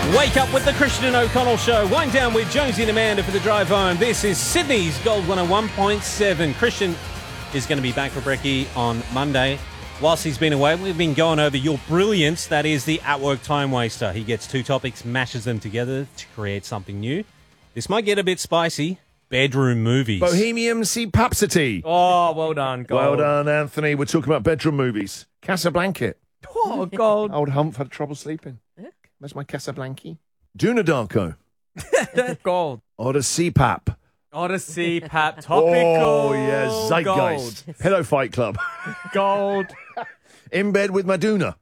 Wake up with the Christian O'Connell Show. Wind down with Jonesy and Amanda for the drive home. This is Sydney's Gold 101.7. Christian is going to be back for brekkie on Monday. Whilst he's been away, we've been going over your brilliance. That is the at-work time waster. He gets two topics, mashes them together to create something new. This might get a bit spicy. Bedroom movies. Bohemian Rhapsody. Oh, well done, Gold. Well done, Anthony. We're talking about bedroom movies. Casablanca. Oh, Gold. Old Humph had trouble sleeping. Where's my Casablanca? Dunadarko. Gold. Odyssey Pap. Odyssey, Pap, topical. Oh, yeah, Zeitgeist. Hello, Fight Club. Gold. In Bed with Madonna.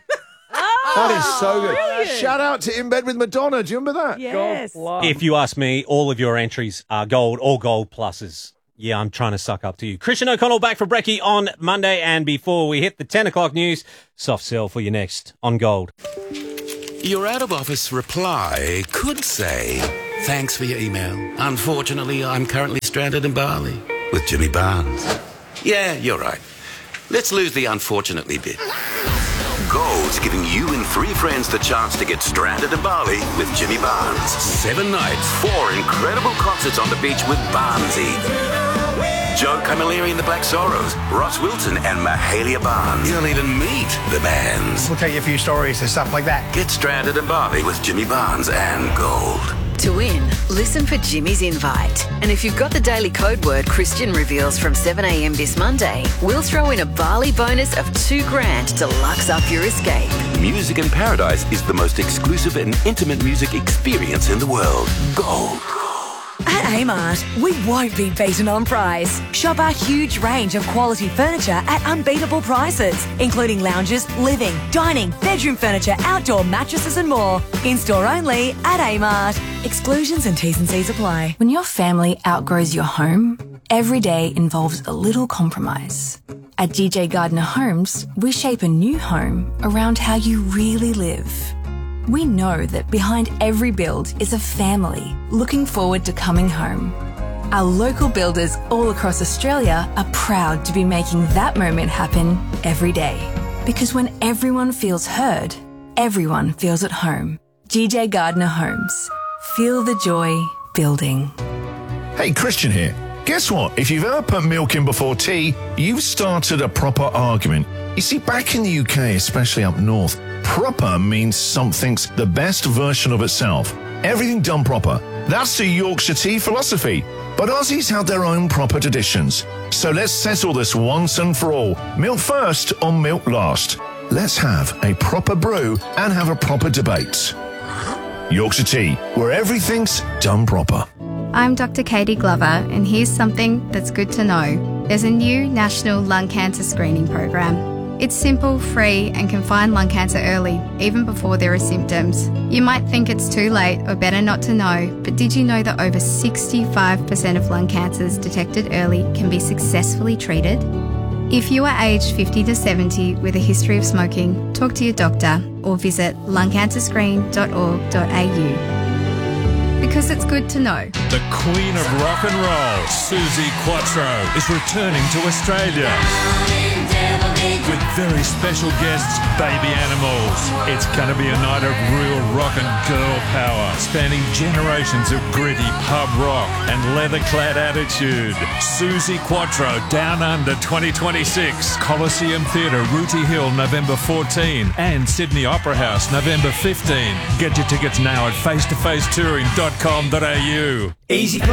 That is so good. Brilliant. Shout out to In Bed with Madonna. Do you remember that? Yes. Gold. If you ask me, all of your entries are gold or gold pluses. Yeah, I'm trying to suck up to you. Christian O'Connell back for brekkie on Monday. And before we hit the 10 o'clock news, soft sell for you next on Gold. Your out-of-office reply could say, thanks for your email. Unfortunately, I'm currently stranded in Bali with Jimmy Barnes. Yeah, you're right. Let's lose the unfortunately bit. Gold's giving you and 3 friends the chance to get stranded in Bali with Jimmy Barnes. 7 nights, 4 incredible concerts on the beach with Barnesy. Joe Camilleri and the Black Sorrows, Ross Wilson and Mahalia Barnes. You'll even meet the bands. We'll tell you a few stories and stuff like that. Get stranded in Bali with Jimmy Barnes and Gold. To win, listen for Jimmy's invite. And if you've got the daily code word Christian reveals from 7 a.m. this Monday, we'll throw in a Bali bonus of $2,000 to lux up your escape. Music in Paradise is the most exclusive and intimate music experience in the world. Gold. At Amart, we won't be beaten on price. Shop our huge range of quality furniture at unbeatable prices, including lounges, living, dining, bedroom furniture, outdoor mattresses and more. In-store only at Amart. Exclusions and T's and C's apply. When your family outgrows your home, every day involves a little compromise. At DJ Gardner Homes, we shape a new home around how you really live. We know that behind every build is a family looking forward to coming home. Our local builders all across Australia are proud to be making that moment happen every day. Because when everyone feels heard, everyone feels at home. GJ Gardner Homes. Feel the joy building. Hey, Christian here. Guess what? If you've ever put milk in before tea, you've started a proper argument. You see, back in the UK, especially up north, proper means something's the best version of itself. Everything done proper. That's the Yorkshire tea philosophy. But Aussies have their own proper traditions. So let's settle this once and for all. Milk first or milk last? Let's have a proper brew and have a proper debate. Yorkshire tea, where everything's done proper. I'm Dr. Katie Glover, and here's something that's good to know. There's a new national lung cancer screening program. It's simple, free, and can find lung cancer early, even before there are symptoms. You might think it's too late or better not to know, but did you know that over 65% of lung cancers detected early can be successfully treated? If you are aged 50 to 70 with a history of smoking, talk to your doctor or visit lungcancerscreen.org.au. Because it's good to know. The Queen of Rock and Roll, Suzi Quatro, is returning to Australia. With very special guests, Baby Animals. It's going to be a night of real rock and girl power, spanning generations of gritty pub rock and leather-clad attitude. Suzi Quatro, Down Under 2026. Coliseum Theatre, Rooty Hill, November 14. And Sydney Opera House, November 15. Get your tickets now at face-to-facetouring.com.au. Easy.